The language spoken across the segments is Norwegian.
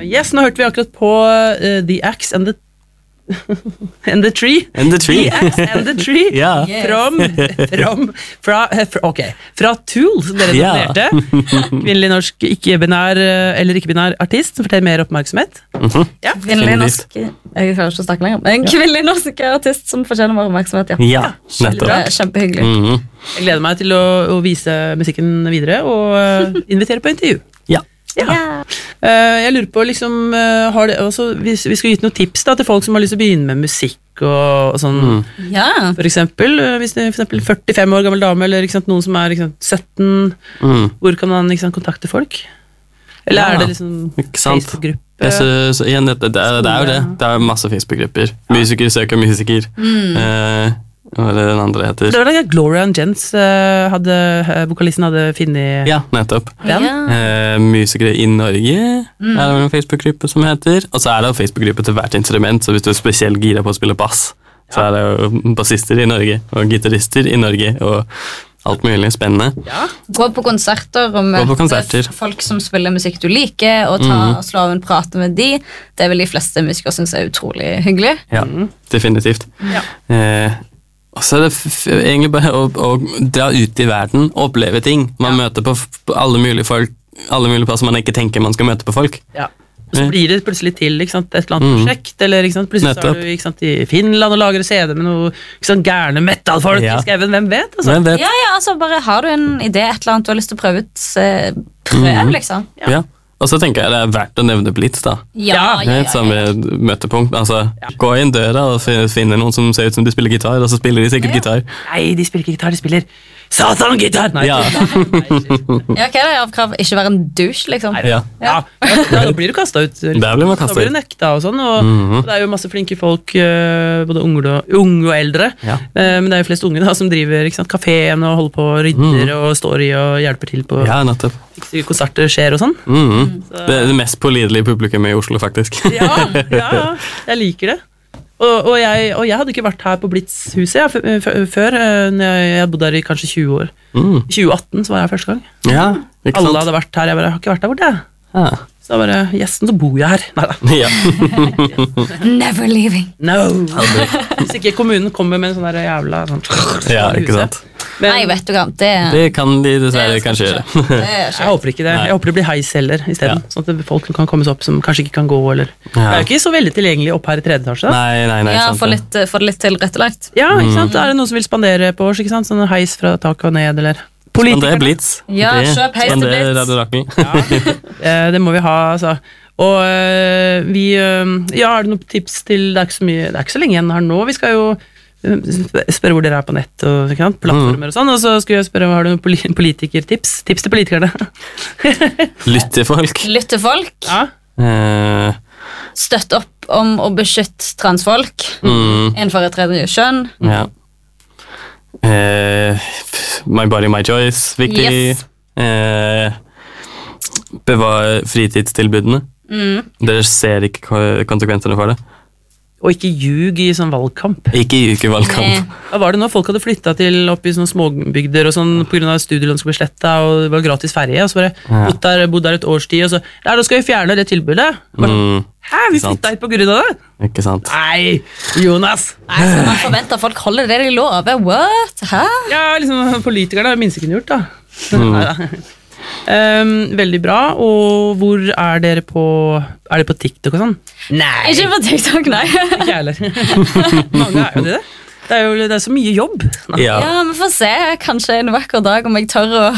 Yes, nå hørte vi akkurat på The Axe and the Tree. And the Tree. The Axe and the Tree. Ja. Fra Tool, som dere nominerte. Kvinnelig norsk ikke-binær eller ikke-binær artist, som forteller mer oppmerksomhet. Ja. Kvinnelig norsk, jeg klarer ikke å snakke lenger. En kvinnelig norsk artist som fortjener mer oppmerksomhet, Ja, nettopp. Det er kjempehyggelig. Jeg gleder meg til å vise musikken videre og invitere på intervju. Ja. Jeg lurer på liksom, vi skal gi noen tips da, til folk som har lyst til å begynne med musikk og sånn. For eksempel, hvis det er for eksempel 45 år gammel dame, eller ikke sant, noen som er ikke sant, 17, hvor kan man ikke sant, kontakte folk? Eller er det liksom Facebook-gruppe? Det er jo det. Det er masse Facebook-grupper. Musiker søker musiker. Hva er det den andre heter? Det var det Gloria and Jens vokalisten hadde finnet. Ja, nettopp. Musikere i Norge er det en Facebook-gruppe som heter. Og så er det en Facebook-gruppe til hvert instrument, så hvis du er spesielt gira på å spille bass, så er det jo bassister i Norge, og gitarister i Norge, og alt mulig spennende. Gå på konserter og møte folk som spiller musikk du liker, og slå av en prate med de. Det er vel de fleste musikere synes er utrolig hyggelig. Ja, definitivt. Og så er det egentlig bare å dra ut i verden og oppleve ting. Man møter på alle mulige folk, alle mulige plasser man ikke tenker man skal møte på folk. Ja. Og så blir det plutselig til ikke sant, et eller annet prosjekt, eller ikke sant, plutselig så er du ikke sant, i Finland og lager CD med noe ikke sant, gærne metal-folk i skauen, hvem vet? Altså. Hvem vet? Ja, altså bare har du en idé, et eller annet du har lyst til å prøve ut, prøv liksom. Ja. Og så tenker jeg det er verdt å nevne Blitz da. Som et møtepunkt. Altså, gå inn døra og finne noen som ser ut som de spiller gitar, og så spiller de sikkert gitar. Nei, de spiller ikke gitar, de spiller Satan-gitar! Nei, hva er det av krav? Ikke være en douche, liksom? Da blir du kastet ut. Der blir man kastet ut. Da blir du nekta og sånn, og det er jo masse flinke folk, både unge og eldre, men det er jo flest unge da, som driver ikke sant, kaféen og holder på og rydder og står i og hjelper til på konserter skjer og sånn. Det er det mest pålidelige publikum i Oslo, faktisk. Jeg liker det. Og jeg hadde ikke vært her på Blitz-huset før, når jeg hadde bodd der i kanskje 20 år. I 2018 så var jeg første gang. Alle hadde vært her, jeg bare, har ikke vært der borte. Så da bare, så bor jeg her. Never leaving. No. Hvis ikke kommunen kommer med en sånn der jævla sånn, ikke sant. Nei, vet du hva, det kan de dessverre kanskje gjøre. Jeg håper ikke det. Jeg håper det blir heis heller i stedet, sånn at folk kan komme seg opp som kanskje ikke kan gå, eller det er jo ikke så veldig tilgjengelig opp her i 3. etasje da. Nei, få det litt tilrettelagt. Ja, ikke sant, er det noen som vil spandere på oss, ikke sant, sånn heis fra taket og ned, eller Spander Blitz. Kjøp heis til Blitz. Det må vi ha, altså. Og er det noen tips til, det er ikke så lenge igjen her nå, vi skal jo spørre hvor dere er på nett og plattformer og sånn, og så skal jeg spørre, har du noen politikertips? Tips til politikerne? Lytt til folk. Støtt opp om å beskytte transfolk innenfor et tredje kjønn. My body, my choice, viktig. Bevar fritidstilbudene. Dere ser ikke konsekvensene for det. Og ikke ljug i sånn valgkamp. Ikke ljug i valgkamp. Hva var det nå? Folk hadde flyttet til opp i sånne småbygder og sånn, på grunn av studielån skulle bli slettet, og det var gratis ferie, og så bare bodde der et års tid, og så, da skal vi fjerne det tilbudet. Hæ, vi flyttet hit på grunn av det? Ikke sant. Nei, Jonas! Nei, skal man forvente at folk holder det de lover? What? Hæ? Ja, liksom, politikerne har minst ikke gjort, da. Veldig bra. Og hvor er dere på? Er det på TikTok og sånn? Nei, ikke på TikTok, nei. Ikke jeg heller. Mange er jo det. Det er så mye jobb. Ja, vi får se. Kanskje en vakker dag om jeg tør å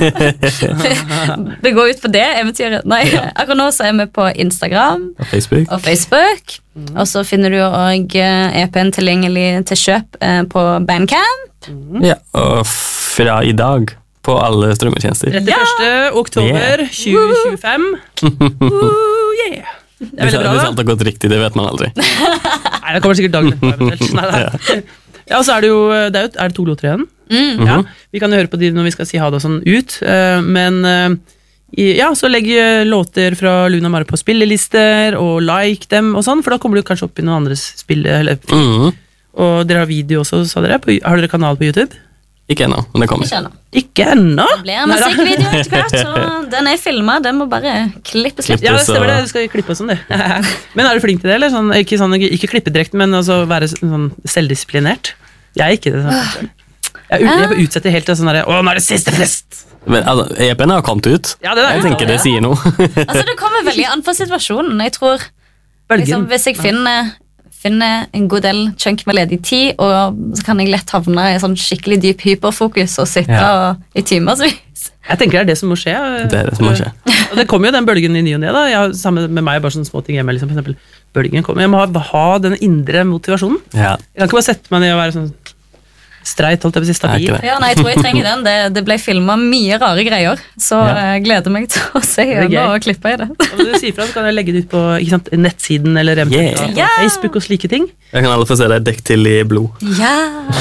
gå ut på det eventyret. Nei, akkurat nå så er vi på Instagram og Facebook. Og så finner du også EP-en tilgjengelig til kjøp på Bandcamp. Ja, og fra i dag på alle strømmetjenester. 31. oktober 2025. Yeah! Det er veldig bra, hvis alt har gått riktig, det vet man aldri. Nei, det kommer sikkert dagen etter. Ja, så er det jo, er det 2 låter igjen? Ja, vi kan jo høre på de når vi skal si ha det sånn ut, men så legg låter fra Luna Mare på spillelister, og like dem og sånn, for da kommer du kanskje opp i noen andres spill, eller og dere har video også, sa dere? Har dere kanal på YouTube? Ikke ennå, men det kommer. Ikke ennå? Det blir en musikkvideo etter hvert, så den er filmet, den må bare klippes litt. Ja, det stemmer det, du skal klippe sånn det. Men er du flink til det, eller? Sånn, ikke klippe direkte, men altså være sånn selvdisiplinert? Jeg er ikke det. Sånn. Jeg utsetter helt til sånn der, nå er det siste fest! Men altså, EP-en har kommet ut. Ja, jeg tenker det sier noe. Altså, det kommer veldig an på situasjonen. Jeg tror, liksom, hvis jeg finner en god del chunk med ledig tid, og så kan jeg lett havne i sånn skikkelig dyp hyperfokus og sitte i timersvis. Jeg tenker det er det som må skje. Det er det som må skje. Og det kommer jo den bølgen i ny og ne, da. Sammen med meg, bare sånne små ting hjemme, liksom, for eksempel, bølgen kommer. Jeg må ha den indre motivasjonen. Ja. Jeg kan ikke bare sette meg ned og være sånn streit, holdt jeg på å si, stabil. Ja, nei, jeg tror jeg trenger den. Det ble filmet mye rare greier, så jeg gleder meg til å se gjennom og klippe i det. Og når du sier fra, så kan jeg legge det ut på nettsiden eller Facebook og slike ting. Jeg kan alle få se deg dekk til i blod. Ja!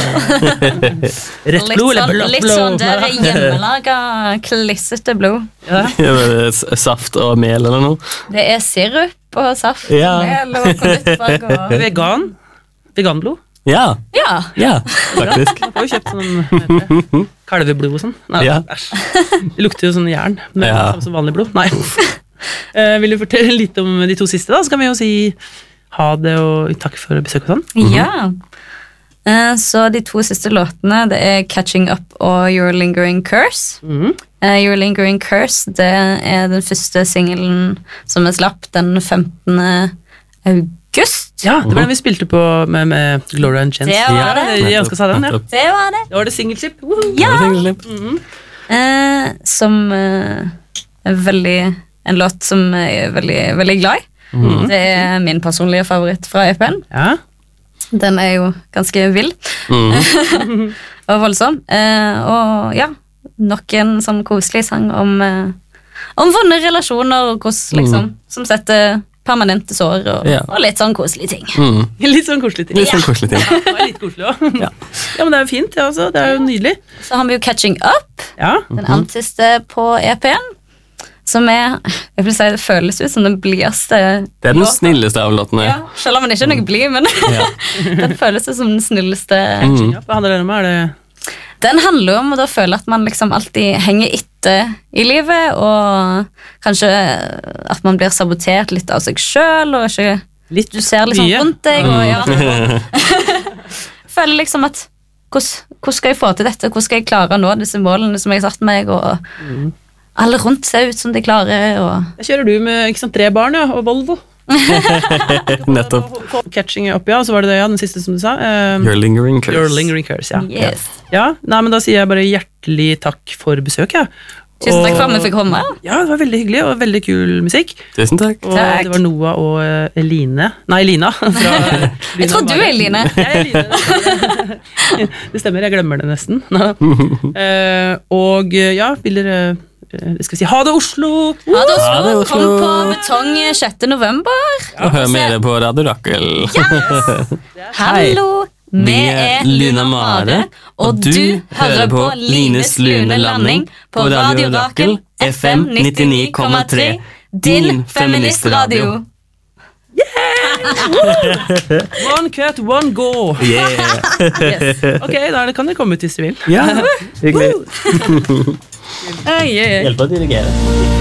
Rett blod eller blått blod? Litt sånn der hjemmelaga, klissete blod. Ja. Saft og mel eller noe? Det er sirup og saft og mel og kondittbag og... Veganblod? Ja, faktisk. Man får jo kjøpt sånn kalveblod og sånn. Nei, æsj. Det lukter jo sånn jern, men samme som vanlig blod. Nei. Vil du fortelle litt om de to siste da? Så kan vi jo si ha det og takk for besøk og sånn. Ja. Så de to siste låtene, det er Catching Up og Your Lingering Curse. Your Lingering Curse, det er den første singlen som er slapp den 15. august. Ja, det var den vi spilte på med Gloria and Chance. Det var det. Jeg ønsket seg den, ja. Det var det. Da var det singelskip. Ja! Som er en låt som jeg er veldig, veldig glad i. Det er min personlige favoritt fra EP-en. Ja. Den er jo ganske vill. Og voldsom. Og ja, nok en sånn koselig sang om vonde relasjoner og hvordan liksom, som setter permanente sår og litt sånn koselige ting. Litt sånn koselige ting. Litt sånn koselige ting. Ja, det var litt koselig også. Ja, men det er jo fint, ja, altså. Det er jo nydelig. Så har vi jo Catching Up, den antiste på EP-en, som jeg vil si det føles ut som den blideste. Det er den snilleste av låtene. Ja, selv om den ikke er noe blid, men den føles ut som den snilleste. Hva handler det om? Den handler om å da føle at man liksom alltid henger etter i livet, og kanskje at man blir sabotert litt av seg selv, og ikke du ser liksom rundt deg, og føler liksom at hvordan skal jeg få til dette, hvordan skal jeg klare å nå disse målene som jeg har satt meg, og alle rundt ser ut som de klarer. Jeg kjører du med 3 barn, og Volvo. Nettopp. Catching Up, så var det den siste som du sa. Your Lingering Curse. Your Lingering Curse, Yes. Ja, nei, men da sier jeg bare hjertelig takk for besøket. Tusen takk for at vi fikk komme. Ja, det var veldig hyggelig og veldig kul musikk. Tusen takk. Og det var Noah og Lina. Jeg tror du er Line. Jeg er Line. Det stemmer, jeg glemmer det nesten. Og ja, vil dere skal vi si ha det Oslo. Ha det Oslo. Kom på Betong 6. november. Og hør mer på Radio Rakel. Hallo, vi er Luna Mare, og du hører på Lines lune landing på Radio Rakel FM 99,3, din feministradio. One cut, one go. Yes. Ok, da kan dere komme ut hvis du vil. Ja, hyggelig. Hjelp å dirigere.